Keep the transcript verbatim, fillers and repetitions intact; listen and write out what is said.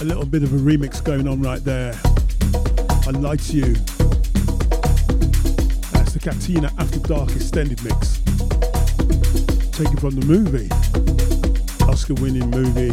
A little bit of a remix going on right there. I Lied to You. That's the Katina After Dark extended mix. Taken from the movie, Oscar winning movie